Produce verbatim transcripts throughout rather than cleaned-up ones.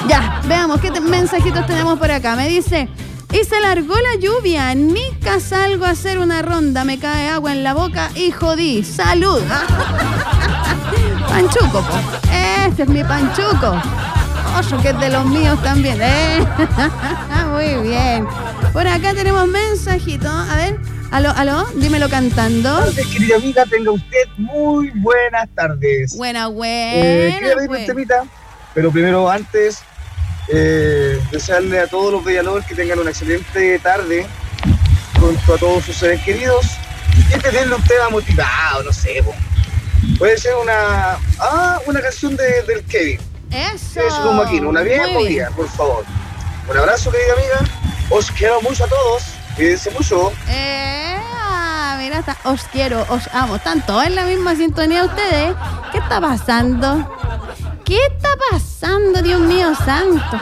Ya, veamos qué te- mensajitos tenemos por acá. Me dice, y se largó la lluvia, nica salgo a hacer una ronda, me cae agua en la boca y jodí. ¡Salud! Panchuco, po. Este es mi panchuco. Oso, que es de los míos también, ¿eh? Muy bien. Por acá tenemos mensajitos. A ver, aló, aló, dímelo cantando. Buenas tardes, querida amiga, tenga usted muy buenas tardes. Buena, buena. Eh, quería pedirle pues. un temita, pero primero antes, eh, desearle a todos los Villalobos que tengan una excelente tarde junto a todos sus seres queridos y tenerle un tema motivado, no sé, po. Puede ser una ah, una canción de, del Kevin. Eso. Es un maquino, una bien Muy movida, por favor. Un abrazo, querida amiga. Os quiero mucho a todos. Cuídense mucho. Eh, ah, mira, está, os quiero, os amo. Están todos en la misma sintonía ustedes. ¿Qué está pasando? ¿Qué está pasando, Dios mío santo?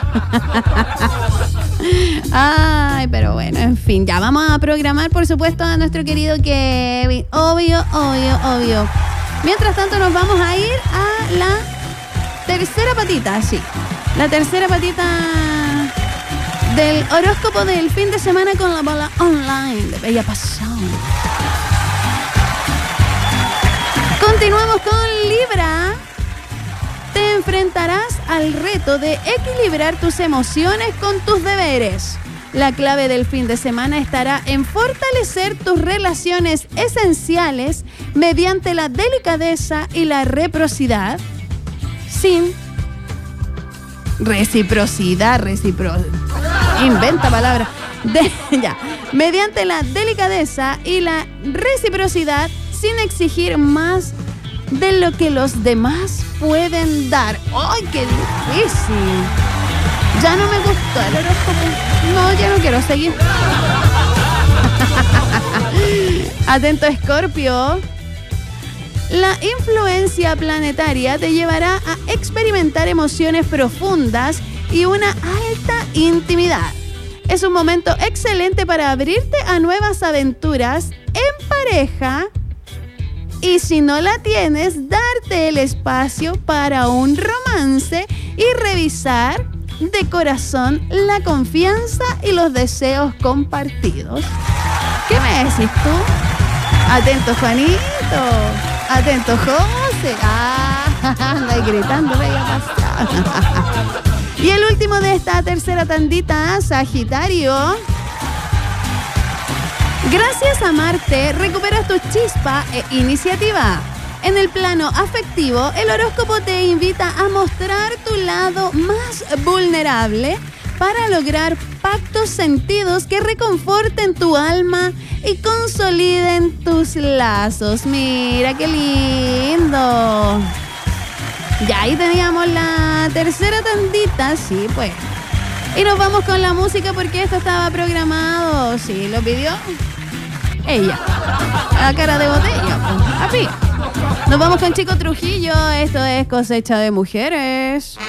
Ay, pero bueno, en fin, ya vamos a programar, por supuesto, a nuestro querido Kevin. Obvio, obvio, obvio. Mientras tanto, nos vamos a ir a la tercera patita, sí. La tercera patita del horóscopo del fin de semana con la bola online de Bella Pasión. Continuamos con Libra. Te enfrentarás al reto de equilibrar tus emociones con tus deberes. La clave del fin de semana estará en fortalecer tus relaciones esenciales mediante la delicadeza y la reciprocidad. Sin reciprocidad, recipro... Inventa palabra. De, ya. Mediante la delicadeza y la reciprocidad sin exigir más de lo que los demás pueden dar. ¡Ay, qué difícil! Ya no me gustó el horóscopo. No, ya no quiero seguir. Atento, Escorpio. La influencia planetaria te llevará a experimentar emociones profundas y una alta intimidad. Es un momento excelente para abrirte a nuevas aventuras en pareja y, si no la tienes, darte el espacio para un romance y revisar de corazón la confianza y los deseos compartidos. ¿Qué me decís tú? Atento, Juanito. Atento, José. Ah, anda gritando, bella pasada. Y el último de esta tercera tandita, Sagitario. Gracias a Marte, recuperas tu chispa e iniciativa. En el plano afectivo, el horóscopo te invita a mostrar tu lado más vulnerable para lograr pactos sentidos que reconforten tu alma y consoliden tus lazos. Mira qué lindo. Ya ahí teníamos la tercera tandita, sí, pues. Y nos vamos con la música porque esto estaba programado. Sí, lo pidió ella. A cara de botella, pues. A pie. Nos vamos con Chico Trujillo. Esto es Cosecha de Mujeres.